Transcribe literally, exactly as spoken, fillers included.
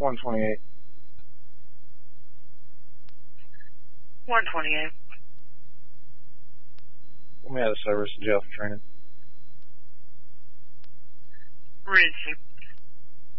one twenty-eight. one twenty-eight. Let me out of service to jail for training. Regency.